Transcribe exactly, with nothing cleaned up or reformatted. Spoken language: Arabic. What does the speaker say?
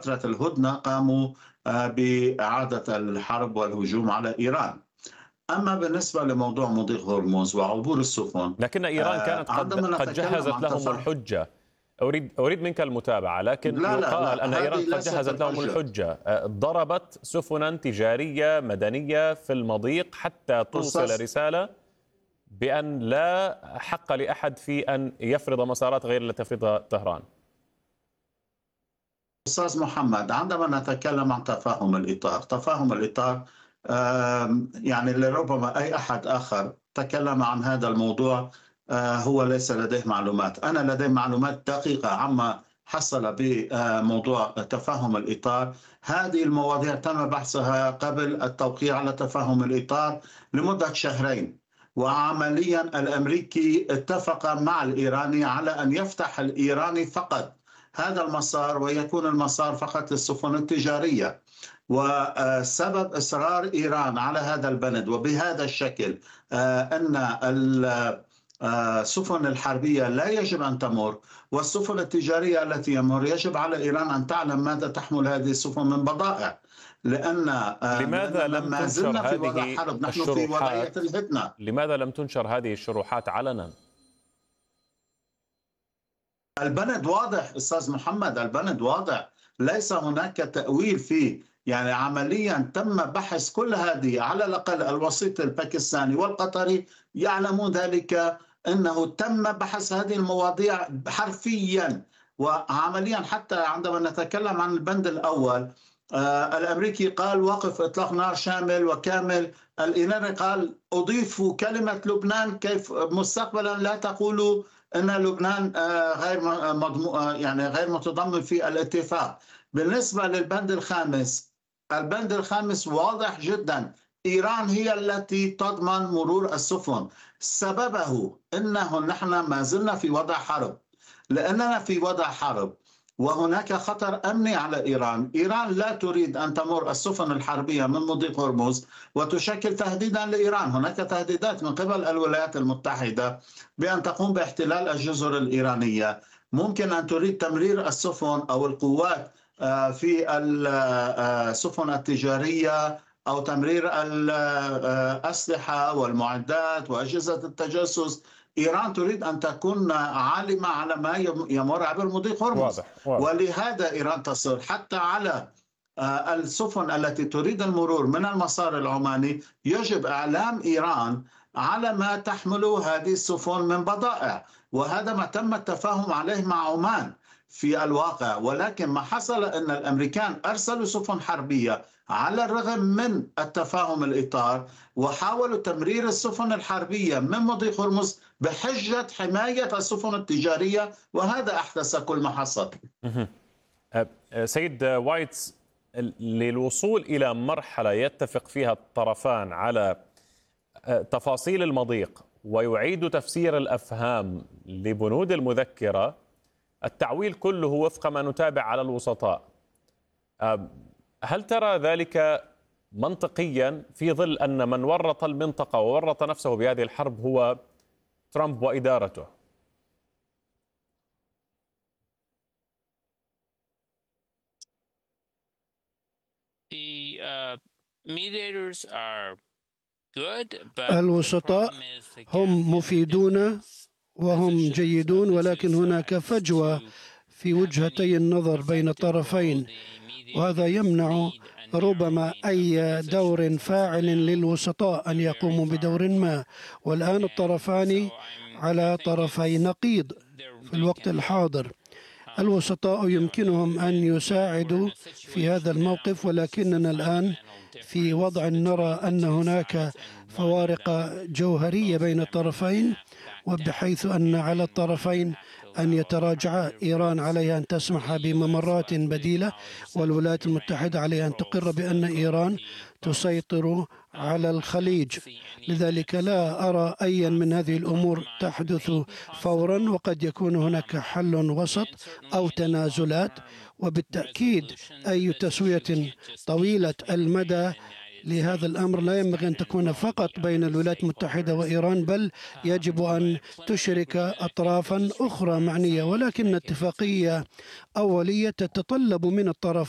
فترة الهدنة قاموا آه، بإعادة الحرب والهجوم على إيران. أما بالنسبة لموضوع مضيق هرمز وعبور السفن، لكن إيران آه، كانت قد عندما قد نتكلم جهزت عن لهم تفاهم، الحجة. أريد أريد منك المتابعة، لكن لا لا يقال لا، أن إيران هذه قد ليست جهزت لهم الحجة. الحجة، آه، ضربت سفنا تجارية مدنية في المضيق حتى توصل أستاذ رسالة بأن لا حق لأحد في أن يفرض مسارات غير التي تفرضها طهران. أستاذ محمد، عندما نتكلم عن تفاهم الإطار، تفاهم الإطار آم، يعني لربما أي أحد آخر تكلم عن هذا الموضوع آه، هو ليس لديه معلومات. أنا لدي معلومات دقيقة عما حصل بموضوع تفاهم الإطار. هذه المواضيع تم بحثها قبل التوقيع على تفاهم الإطار لمدة شهرين، وعمليا الأمريكي اتفق مع الإيراني على أن يفتح الإيراني فقط هذا المسار ويكون المسار فقط للسفن التجارية. وسبب إصرار إيران على هذا البند وبهذا الشكل أن السفن الحربية لا يجب أن تمر، والسفن التجارية التي يمر يجب على إيران أن تعلم ماذا تحمل هذه السفن من بضائع، لأن لماذا لم ما تنشر زلنا في وضع هذه حرب، نحن في وضعية الشروحات؟ الهدنة. لماذا لم تنشر هذه الشروحات علنا؟ البند واضح أستاذ محمد، البند واضح، ليس هناك تأويل فيه. يعني عمليا تم بحث كل هذه، على الأقل الوسيط الباكستاني والقطري يعلمون ذلك، أنه تم بحث هذه المواضيع حرفيا. وعمليا حتى عندما نتكلم عن البند الأول، آه الأمريكي قال وقف إطلاق نار شامل وكامل، الإيراني قال أضيفوا كلمة لبنان، كيف مستقبلا لا تقولوا أن لبنان غير مضمو يعني غير متضمن في الاتفاق. بالنسبة للبند الخامس، البند الخامس واضح جدا، إيران هي التي تضمن مرور السفن. سببه أنه نحن ما زلنا في وضع حرب، لأننا في وضع حرب وهناك خطر أمني على إيران. إيران لا تريد أن تمر السفن الحربية من مضيق هرمز وتشكل تهديدا لإيران. هناك تهديدات من قبل الولايات المتحدة بأن تقوم باحتلال الجزر الإيرانية. ممكن أن تريد تمرير السفن أو القوات في السفن التجارية، أو تمرير الأسلحة والمعدات وأجهزة التجسس. إيران تريد أن تكون عالمة على ما يمر عبر مضيق هرمز. واضح. واضح. ولهذا إيران تصر حتى على السفن التي تريد المرور من المسار العماني، يجب إعلام إيران على ما تحمله هذه السفن من بضائع، وهذا ما تم التفاهم عليه مع عمان في الواقع. ولكن ما حصل أن الأمريكان أرسلوا سفن حربية على الرغم من التفاهم الإطار، وحاولوا تمرير السفن الحربية من مضيق هرمز بحجة حماية السفن التجارية، وهذا أحدث كل ما حصل. سيد وايتس، للوصول إلى مرحلة يتفق فيها الطرفان على تفاصيل المضيق ويعيد تفسير الأفهام لبنود المذكرة، التعويل كله وفق ما نتابع على الوسطاء. هل ترى ذلك منطقيا في ظل أن من ورط المنطقة وورط نفسه بهذه الحرب هو ترامب وإدارته؟ الوسطاء هم مفيدون وهم جيدون، ولكن هناك فجوة في وجهتي النظر بين الطرفين، وهذا يمنع ربما أي دور فاعل للوسطاء أن يقوموا بدور ما. والآن الطرفان على طرفي نقيض في الوقت الحاضر. الوسطاء يمكنهم أن يساعدوا في هذا الموقف، ولكننا الآن في وضع نرى أن هناك فوارق جوهرية بين الطرفين، وبحيث أن على الطرفين أن يتراجعا. إيران عليها أن تسمح بممرات بديلة، والولايات المتحدة عليها أن تقر بأن إيران تسيطر على الخليج. لذلك لا أرى أي من هذه الأمور تحدث فورا، وقد يكون هناك حل وسط أو تنازلات. وبالتأكيد أي تسوية طويلة المدى لهذا الأمر لا ينبغي أن تكون فقط بين الولايات المتحدة وإيران، بل يجب أن تشرك أطرافا أخرى معنية. ولكن اتفاقية أولية تتطلب من الطرف